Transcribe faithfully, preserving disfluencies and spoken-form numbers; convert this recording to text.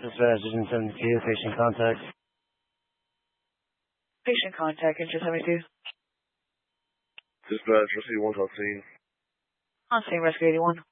Dispatch, Engine seventy-two, patient contact. Patient contact, Engine seventy-two. Dispatch, receive one on scene. On scene, rescue eighty-one.